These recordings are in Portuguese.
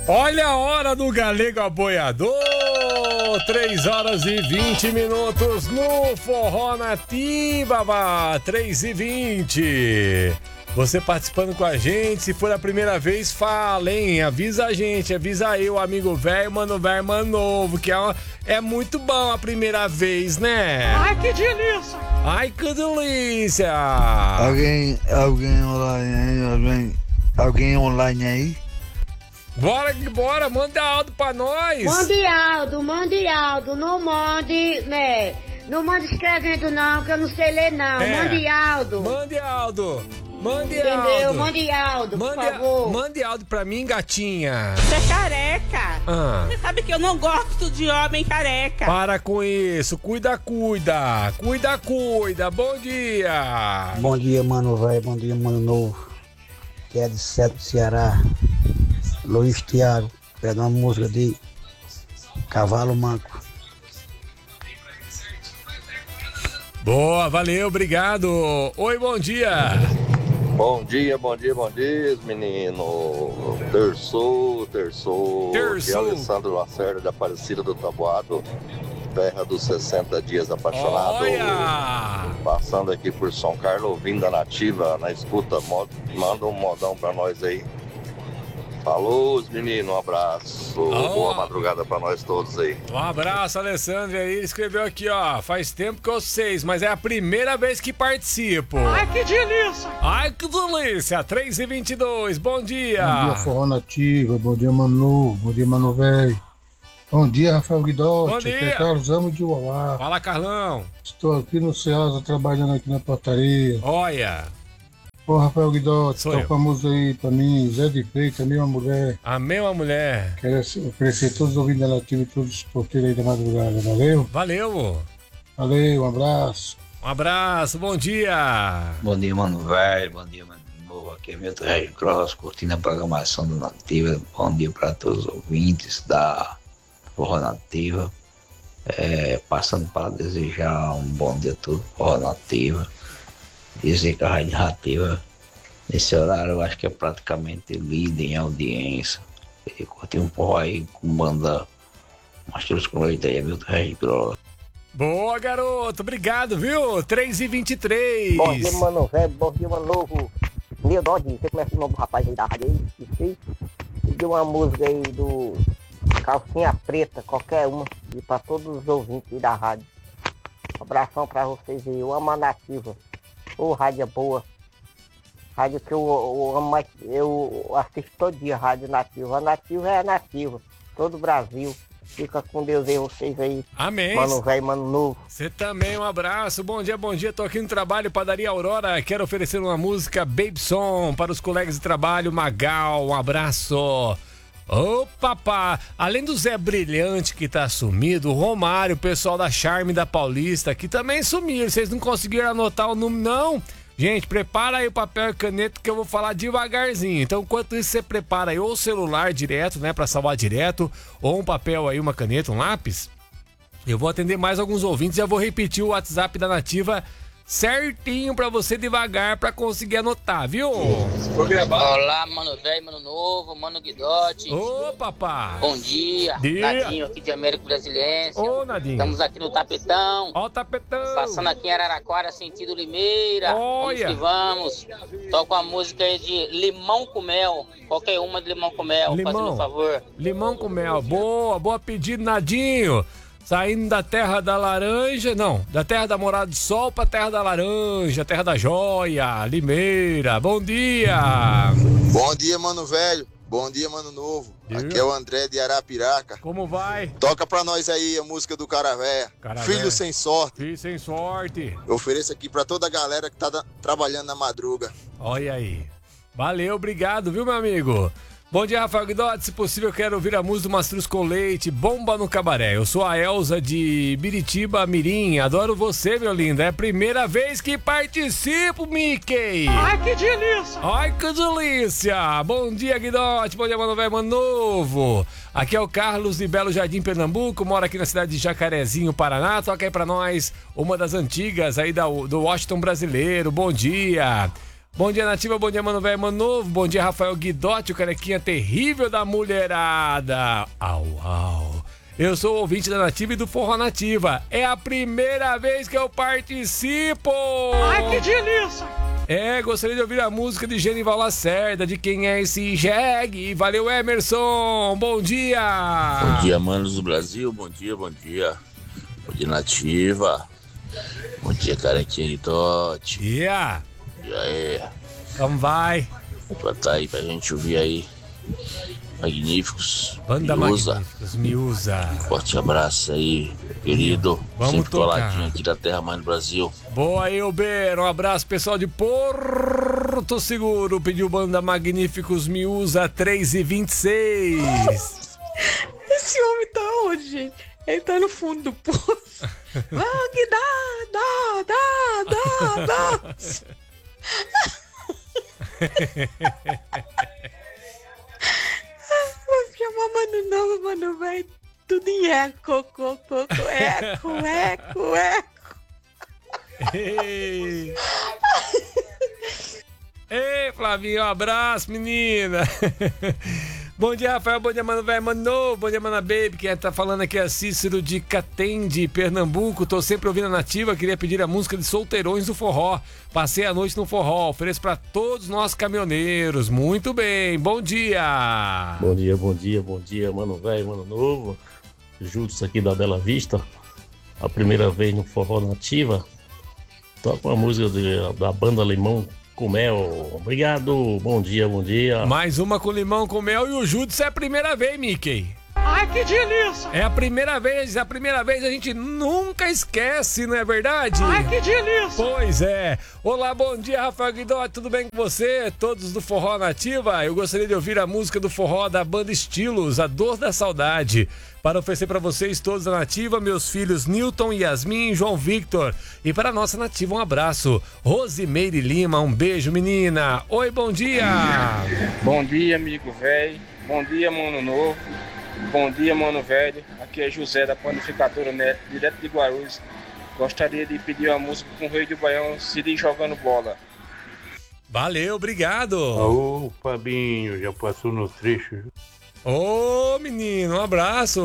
Olha a hora do Galego Aboiador, 3 horas e 20 minutos no Forró Nativa, 3h20. Você participando com a gente, se for a primeira vez, fala, hein? Avisa a gente, avisa eu, amigo velho, mano velho, mano novo, que é muito bom a primeira vez, né? Ai, que delícia! Ai, que delícia! Alguém online aí? Alguém online aí? Bora que bora, manda áudio pra nós! Mande áudio, não mande, né? Não mande escrevendo não, que eu não sei ler não. Mande áudio. Mande áudio. Entendeu? Mande áudio, por favor. Mande áudio pra mim, gatinha. Você é careca. Você sabe que eu não gosto de homem careca. Para com isso, cuida. Bom dia. Bom dia, mano velho, bom dia, mano novo. Que é de Seto do Ceará. Luiz Thiago, pede uma música de Cavalo Manco. Boa, valeu, obrigado. Oi, bom dia. Bom dia, menino. Terçou. Aqui é Alessandro Lacerda, da Aparecida do Taboado, terra dos 60 dias apaixonado. Olha! Passando aqui por São Carlos, ouvindo a Nativa na escuta. Manda um modão pra nós aí. Falou, menino, um abraço. Boa madrugada pra nós todos aí. Um abraço, Alessandro. Ele escreveu aqui, ó. Faz tempo que eu sei, mas é a primeira vez que participo. Ai, que delícia! 3h22, bom dia. Bom dia, Forró Nativa. Bom dia, Manu. Bom dia, Mano Velho. Bom dia, Rafael Guidotti. Bom dia. Aqui é Carlos Amo de Uauá. Fala, Carlão. Estou aqui no Ceasa, trabalhando aqui na portaria. Olha. Ô, Rafael Guidotti, Sou eu. toca a música aí pra mim. Zé de Freitas, a mesma mulher. A mesma mulher. Quero oferecer todos os ouvintes da Nativa e todos os porteiros aí da madrugada. Valeu? Valeu. Valeu, um abraço. Um abraço, bom dia. Bom dia, mano velho. Bom dia, mano novo. Aqui é Milton Regis Cross, curtindo a programação do Nativa. Bom dia para todos os ouvintes da Forró Nativa. Passando para desejar um bom dia a todos, Forró Nativa. Dizer que a Rádio Nativa, nesse horário, eu acho que é praticamente líder em audiência. Eu curti um forró aí com banda Mastros com Leite aí, Milton Regis Cross. Boa, garoto. Obrigado, viu? 3h23. Bom dia, mano velho. Bom dia, mano novo. Meu Dodge, você conhece o nome do rapaz aí da rádio aí? Esqueci. Pediu uma música aí do Calcinha Preta, qualquer uma. E pra todos os ouvintes aí da rádio. Um abração pra vocês aí. Eu amo a Nativa. Ô, rádio é boa. Rádio que eu amo mais. Eu assisto todo dia, Rádio Nativa. A Nativa é a Nativa. Todo o Brasil. Fica com Deus aí, vocês aí. Amém. Mano velho, mano novo. Você também, um abraço. Bom dia. Tô aqui no trabalho, Padaria Aurora. Quero oferecer uma música Baby Song para os colegas de trabalho. Magal, um abraço. Ô, papá, além do Zé Brilhante que tá sumido, o Romário, o pessoal da Charme da Paulista, que também sumiram. Vocês não conseguiram anotar o número, não? Gente, prepara aí o papel e caneta que eu vou falar devagarzinho. Então, enquanto isso, você prepara aí ou o celular direto, né, pra salvar direto, ou um papel aí, uma caneta, um lápis. Eu vou atender mais alguns ouvintes e eu vou repetir o WhatsApp da Nativa certinho pra você devagar pra conseguir anotar, viu? Olá, mano velho, mano novo, mano Guidotti. Ô, papá. Bom dia. Nadinho aqui de América Brasiliense. Ô, Nadinho. Estamos aqui no Tapetão. Ó o Tapetão. Passando aqui em Araraquara, sentido Limeira. Olha. Vamos. Toca uma música aí de limão com mel. Qualquer uma de limão com mel, fazendo um favor. Limão com mel. Boa pedido, Nadinho. Saindo da terra da laranja, não, da terra da Morada do Sol pra terra da laranja, terra da joia, Limeira. Bom dia! Bom dia, mano velho. Bom dia, mano novo. Aqui é o André de Arapiraca. Como vai? Toca pra nós aí a música do Caravéia. Filho sem sorte. Filho sem sorte. Eu ofereço aqui pra toda a galera que tá trabalhando na madruga. Olha aí. Valeu, obrigado, viu, meu amigo? Bom dia, Rafael Guidotti. Se possível, eu quero ouvir a música do Mastruz com Leite, Bomba no Cabaré. Eu sou a Elza de Biritiba Mirim. Adoro você, meu lindo. É a primeira vez que participo, Mickey. Ai, que delícia. Ai, que delícia. Bom dia, Guidotti. Bom dia, mano velho, mano novo. Aqui é o Carlos de Belo Jardim, Pernambuco. Mora aqui na cidade de Jacarezinho, Paraná. Toca aí pra nós uma das antigas aí do Washington brasileiro. Bom dia. Bom dia, Nativa, bom dia, Mano Velho, Mano Novo. Bom dia, Rafael Guidotti, o carequinha terrível da mulherada. Au, au. Eu sou o ouvinte da Nativa e do Forró Nativa. É a primeira vez que eu participo. Ai, que delícia. Gostaria de ouvir a música de Genival Lacerda, de Quem é esse jegue? Valeu, Emerson. Bom dia. Bom dia, manos do Brasil. Bom dia, bom dia. Bom dia, Nativa. Bom dia, carequinha Guidotti. Yeah. E aí? Como vai? Pra tá aí pra gente ouvir aí. Magníficos. Banda Miúza. Magníficos, Miúza. Forte abraço aí, querido. Vamos sempre tocar. coladinho aqui da Terra Mãe do Brasil. Boa, Elber. Um abraço, pessoal de Porto Seguro. Pediu Banda Magníficos, Miúza 3h26. Esse homem tá onde, gente? Ele tá no fundo do poço. Vang, dá. Vou chamar Mano Novo, Mano Velho. Tudo em eco, eco. Ei, Flavinho, um abraço, menina. Bom dia, Rafael, bom dia, Mano Velho, Mano Novo, bom dia, Mana Baby. Quem tá falando aqui é Cícero de Catende, Pernambuco. Tô sempre ouvindo a Nativa, queria pedir a música de Solteirões do Forró. Passei a noite no forró, ofereço pra todos nós caminhoneiros. Muito bem, bom dia. Bom dia, Mano Velho, Mano Novo. Juntos aqui da Bela Vista. A primeira vez no Forró Nativa. Toca uma música da banda Limão com Mel. Obrigado, bom dia. Mais uma com limão com mel e o Júdice é a primeira vez, Mickey. Ai, que delícia. É a primeira vez a gente nunca esquece, não é verdade? Ai, que delícia. Pois é. Olá, bom dia, Rafael Guidotti, tudo bem com você? Todos do Forró Nativa? Eu gostaria de ouvir a música do forró da banda Estilos, A Dor da Saudade, para oferecer para vocês todos da Nativa, meus filhos Newton, Yasmin e João Victor. E para a nossa Nativa, um abraço. Rosimeire Lima, um beijo, menina. Oi, bom dia. Bom dia, amigo velho. Bom dia, Mano Novo. Bom dia, Mano Velho. Aqui é José da Panificadora Neto, direto de Guarulhos. Gostaria de pedir uma música com o Rei do Baião, Siri jogando bola. Valeu, obrigado. Ô, Fabinho, já passou no trecho. Ô, menino, um abraço.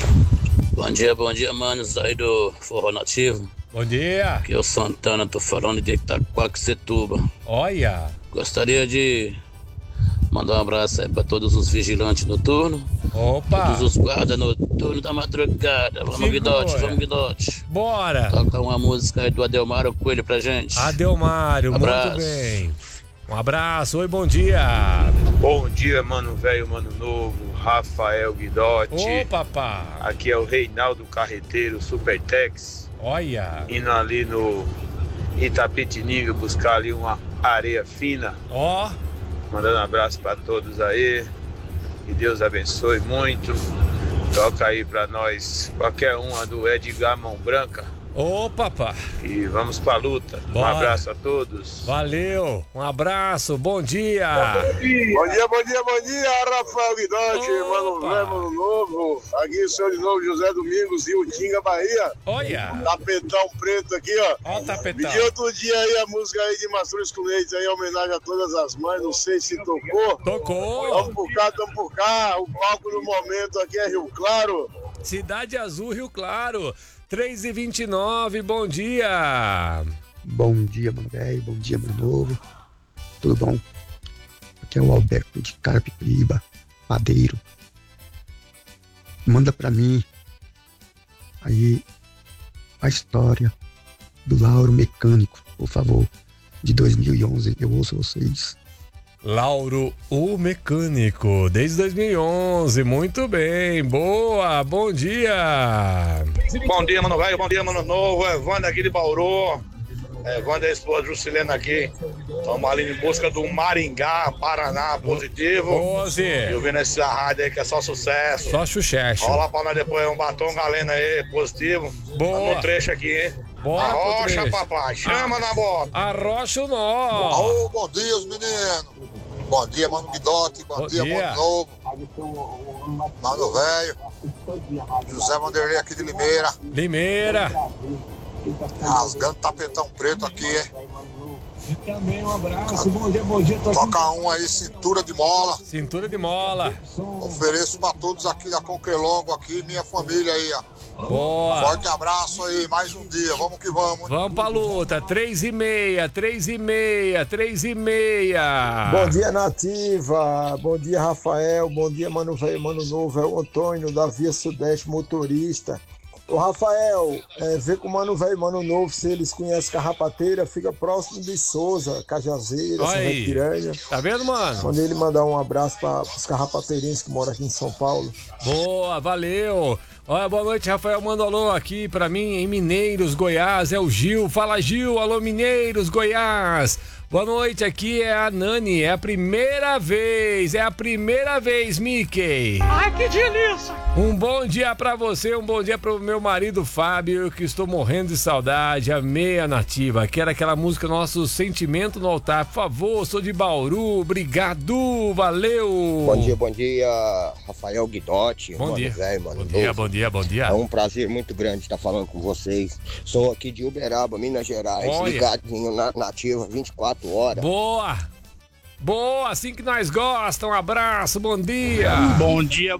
Bom dia, manos aí do Forró Nativo. Bom dia. Aqui é o Santana, tô falando de Itaquaquecetuba. Olha. Gostaria de mandar um abraço aí pra todos os vigilantes noturnos. Opa. Todos os guardas noturnos da madrugada. Vamos, Guidotti. Bora. Toca uma música aí do Adelmário Coelho pra gente. Adelmário, abraço. Muito bem. Um abraço, oi, bom dia. Bom dia, Mano Velho, Mano Novo, Rafael Guidotti. Ô, papá. Aqui é o Reinaldo Carreteiro, Supertex. Olha. Indo ali no Itapetininga buscar ali uma areia fina. Ó. Mandando um abraço pra todos aí. Que Deus abençoe muito. Toca aí pra nós qualquer uma do Edgar Mão Branca. Ô, papá. E vamos pra luta. Bora. Um abraço a todos. Valeu, um abraço, bom dia. Bom dia, Rafael Guidotti, Mano Velho, Mano Novo. Aqui sou de novo José Domingos, em Utinga, Bahia. Olha. Tapetão preto aqui, ó. Ó o tapetão. Pedi outro dia aí a música aí de Mastruz com Leite, aí, em homenagem a todas as mães, não sei se tocou. Tocou. Vamos por cá. O palco do momento aqui é Rio Claro. Cidade Azul, Rio Claro. 3h29, bom dia. Bom dia, Mano Velho, bom dia, Mano Novo. Tudo bom? Aqui é o Alberto de Carapicuíba, Madeiro. Manda pra mim aí a história do Lauro Mecânico, por favor, de 2011. Eu ouço vocês. Lauro, o Mecânico, desde 2011, muito bem, boa, bom dia. Bom dia, Mano Velho, bom dia, Mano Novo, Evandro aqui de Bauru, Evandro é a esposa de Juscelena aqui, estamos ali em busca do Maringá, Paraná, positivo. E ouvindo essa rádio aí que é só sucesso. Só sucesso. Rola pra nós depois um batom galena aí, positivo. Boa. Vamos no trecho aqui, hein? Bora, arrocha, papai, chama na bota. Arrocha o nó. Alô, bom dia, os meninos. Bom dia, Mano Guidotti. Bom dia, Mano Novo. Mano Velho. José Vanderlei aqui de Limeira. Limeira. Rasgando tapetão preto aqui, hein? Também um abraço, bom dia. Toca um aí, Cintura de Mola. Cintura de Mola. Ofereço pra todos aqui da Coquelongo, aqui, minha família aí, ó. Boa. Forte abraço aí, mais um dia, vamos que vamos. Vamos pra luta, 3h30. Bom dia, Nativa. Bom dia, Rafael. Bom dia, Mano Velho, Mano Novo. É o Antônio, da Via Sudeste, motorista. Ô, Rafael, vê com o Mano Velho, Mano Novo, se eles conhecem Carrapateira, fica próximo de Souza, Cajazeira, São Piranha. Tá vendo, mano? Quando ele mandar um abraço para os carrapateirenses que moram aqui em São Paulo. Boa, valeu. Olha, boa noite, Rafael. Manda um alô aqui pra mim em Mineiros, Goiás. É o Gil. Fala, Gil. Alô, Mineiros, Goiás. Boa noite, aqui é a Nani. É a primeira vez, Mickey. Ai, que delícia. Um bom dia pra você, um bom dia pro meu marido Fábio, que estou morrendo de saudade. Amei a Nativa. Quero aquela música Nosso Sentimento no Altar. Por favor, sou de Bauru. Obrigado, valeu. Bom dia, Rafael Guidotti. Bom dia. Velho, mano. Bom dia. É um prazer muito grande estar falando com vocês. Sou aqui de Uberaba, Minas Gerais. Olha. Ligadinho na Nativa 24 horas. Boa, assim que nós gostamos. Um abraço, bom dia. Bom dia.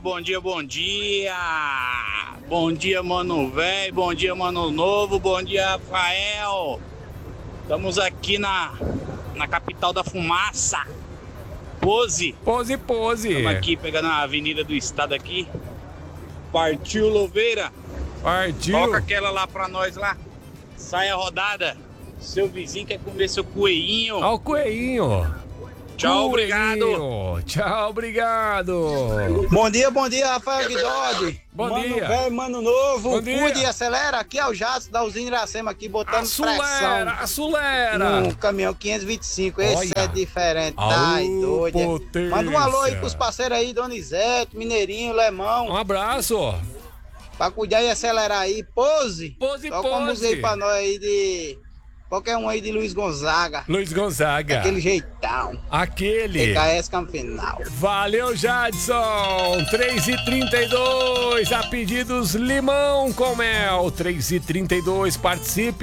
Bom dia, Mano Velho. Bom dia, Mano Novo. Bom dia, Rafael. Estamos aqui na capital da fumaça. Pose. Estamos aqui pegando a avenida do estado aqui. Partiu, Louveira. Partiu. Toca aquela lá pra nós lá. Saia rodada. Seu vizinho quer comer seu coelhinho. Ó o coelhinho. Tchau, obrigado. Tchau, obrigado. Bom dia, Rafael Guidodi. Bom dia. Mano Velho, Mano Novo. Bom dia. Cuide e acelera. Aqui é o Jato da usina Iracema aqui, botando Acelera. No caminhão 525. Esse Olha. é diferente. Ai, doido. potência. Manda um alô aí pros parceiros aí, Donizete, Mineirinho, Lemão. Um abraço. Pra cuidar e acelerar aí. Pose. Pose. Toca uma música aí pra nós aí de... Qualquer um aí de Luiz Gonzaga. Aquele jeitão. Aquele. PKS Camfinal. Valeu, Jadson. 3h32. A pedidos Limão com Mel. 3h32. Participe.